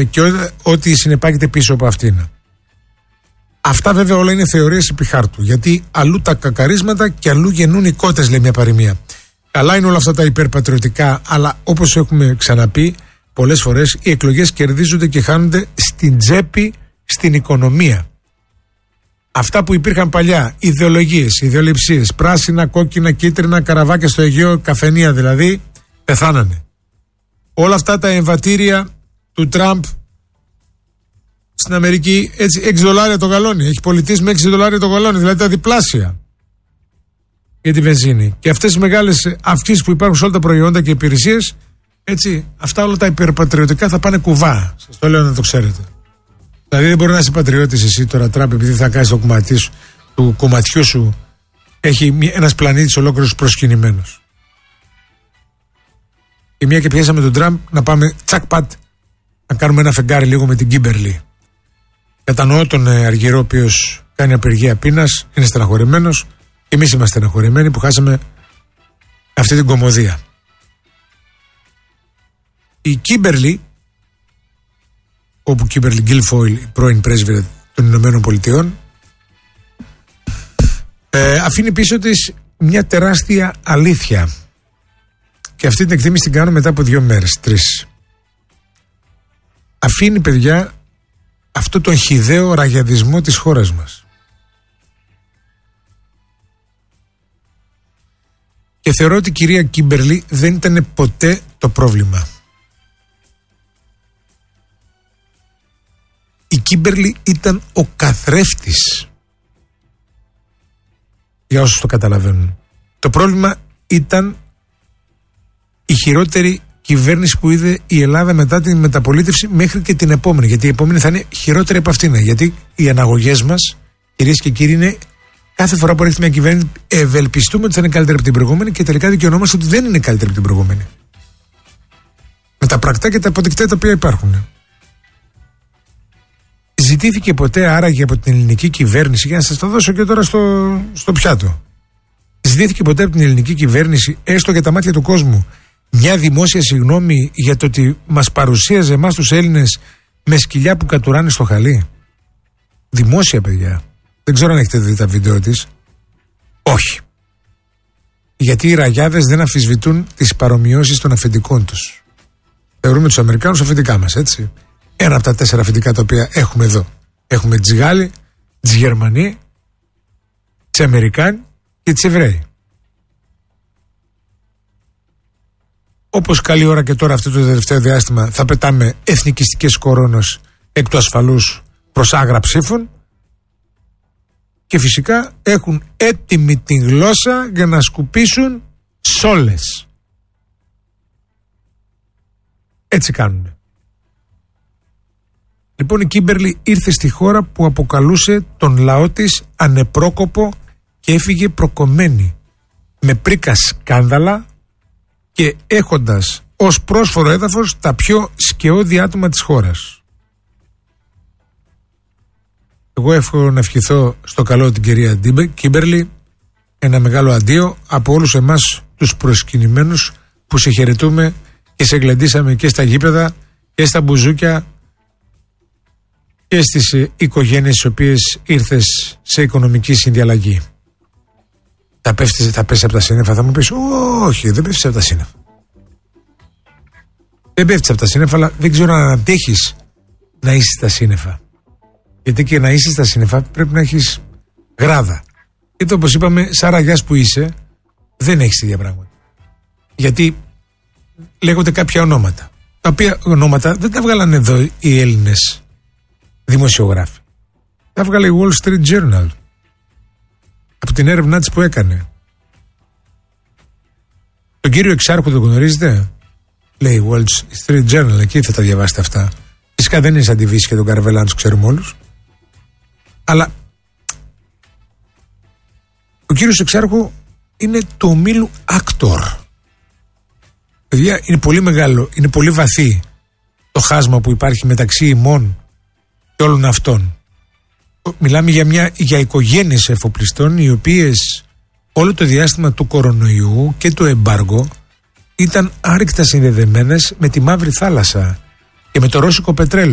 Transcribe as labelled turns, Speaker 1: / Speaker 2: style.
Speaker 1: και ό,τι συνεπάγεται πίσω από αυτήν. Αυτά βέβαια όλα είναι θεωρίες επί χάρτου, γιατί αλλού τα κακαρίσματα και αλλού γεννούν οι κότες, λέει μια παροιμία. Καλά είναι όλα αυτά τα υπερπατριωτικά, αλλά όπως έχουμε ξαναπεί πολλές φορές, οι εκλογές κερδίζονται και χάνονται στην τσέπη, στην οικονομία. Αυτά που υπήρχαν παλιά, ιδεολογίες, ιδεολειψίες, πράσινα, κόκκινα, κίτρινα, καραβάκια στο Αιγαίο, καφενεία δηλαδή, πεθάνανε. Όλα αυτά τα εμβατήρια του Τραμπ στην Αμερική, έτσι, $6 το γαλόνι. Έχει πολιτής με $6 το γαλόνι, δηλαδή τα διπλάσια για τη βενζίνη. Και αυτές οι μεγάλες αυξήσεις που υπάρχουν σε όλα τα προϊόντα και υπηρεσίες, έτσι, αυτά όλα τα υπερπατριωτικά θα πάνε κουβά. Σας το λέω να το ξέρετε. Δηλαδή δεν μπορεί να είσαι πατριώτης εσύ τώρα, Τραμπ, επειδή θα κάνεις το κομματί σου, του κομματιού σου, έχει ένας πλανήτης ολόκληρος προσκυνημένος. Και μια και πιάσαμε τον Τραμπ, να πάμε τσακ-πατ, να κάνουμε ένα φεγγάρι λίγο με την Κίμπερλι. Κατανοώ τον Αργυρό, ο οποίος κάνει απεργία πείνας, είναι στεναχωρημένος, και εμείς είμαστε στεναχωρημένοι που χάσαμε αυτή την κωμωδία. Η Κίμπερλι, όπου Κίμπερλι Γκίλφοιλ, η πρώην πρέσβυρα των Ηνωμένων Πολιτειών, αφήνει πίσω της μια τεράστια αλήθεια. Και αυτή την εκτίμηση την κάνω μετά από 2 μέρες, 3. Αφήνει, παιδιά, αυτό τον χυδαίο ραγιαδισμό της χώρας μας. Και θεωρώ ότι η κυρία Κίμπερλι δεν ήταν ποτέ το πρόβλημα. Η Κίμπερλι ήταν ο καθρέφτης, για όσους το καταλαβαίνουν. Το πρόβλημα ήταν η χειρότερη κυβέρνηση που είδε η Ελλάδα μετά την μεταπολίτευση μέχρι και την επόμενη. Γιατί η επόμενη θα είναι χειρότερη από αυτήν. Γιατί οι αναγωγές μας, κυρίες και κύριοι, είναι κάθε φορά που έρχεται μια κυβέρνηση, ευελπιστούμε ότι θα είναι καλύτερη από την προηγούμενη και τελικά δικαιωνόμαστε ότι δεν είναι καλύτερη από την προηγούμενη. Με τα πρακτά και τα αποδεικτά τα οποία υπάρχουν. Ζητήθηκε ποτέ άραγε από την ελληνική κυβέρνηση, για να σας το δώσω και τώρα στο πιάτο, ζητήθηκε ποτέ από την ελληνική κυβέρνηση, έστω για τα μάτια του κόσμου, μια δημόσια συγγνώμη για το ότι μας παρουσίαζε εμάς τους Έλληνες με σκυλιά που κατουράνε στο χαλί? Δημόσια, παιδιά. Δεν ξέρω αν έχετε δει τα βίντεο της. Όχι. Γιατί οι ραγιάδες δεν αμφισβητούν τις παρομοιώσεις των αφεντικών τους. Θεωρούμε τους Αμερικάνους αφεντικά μας, έτσι. Ένα από τα 4 αφεντικά τα οποία έχουμε εδώ. Έχουμε τις Γάλλοι, τις Γερμανοί, τις Αμερικάνοι και τις Εβραίοι. Όπως καλή ώρα και τώρα αυτό το τελευταίο διάστημα θα πετάμε εθνικιστικές κορώνες εκ του ασφαλούς προς άγρα ψήφων, και φυσικά έχουν έτοιμη την γλώσσα για να σκουπίσουν σόλες. Έτσι κάνουν. Λοιπόν, η Κίμπερλι ήρθε στη χώρα που αποκαλούσε τον λαό της ανεπρόκοπο και έφυγε προκομμένη, με πρίκα σκάνδαλα και έχοντας ως πρόσφορο έδαφος τα πιο σκαιώδη άτομα της χώρας. Εγώ εύχομαι να ευχηθώ στο καλό την κυρία Κίμπερλι ένα μεγάλο αντίο από όλους εμάς τους προσκυνημένους που σε χαιρετούμε και σε γλεντήσαμε και στα γήπεδα και στα μπουζούκια και στις οικογένειες τις οποίες ήρθες σε οικονομική συνδιαλλαγή. Θα πέσει από τα σύννεφα, θα μου πεις? Όχι, δεν πέφτεις από τα σύννεφα. Δεν πέφτεις από τα σύννεφα, αλλά δεν ξέρω αν αντέχεις να είσαι στα σύννεφα. Γιατί και να είσαι στα σύννεφα πρέπει να έχεις γράδα. Γιατί όπως είπαμε, σαν ραγιάς που είσαι, δεν έχεις ίδια πράγματα. Γιατί λέγονται κάποια ονόματα. Τα οποία ονόματα δεν τα βγάλανε εδώ οι Έλληνες δημοσιογράφοι. Τα βγάλε η Wall Street Journal από την έρευνά της που έκανε. Τον κύριο Εξάρχου τον γνωρίζετε? Λέει η Wall Street Journal, εκεί θα τα διαβάσετε αυτά. Φυσικά δεν είναι σαν τη Βύση και τον Καρβελάν, τους ξέρουμε όλους. Αλλά ο κύριος Εξάρχου είναι του ομίλου actor. Παιδιά, είναι πολύ μεγάλο, είναι πολύ βαθύ το χάσμα που υπάρχει μεταξύ ημών και όλων αυτών. Μιλάμε για οικογένειες εφοπλιστών, οι οποίες όλο το διάστημα του κορονοϊού και του εμπάργου ήταν άρρηκτα συνδεδεμένες με τη Μαύρη Θάλασσα και με το ρώσικο πετρέλαιο.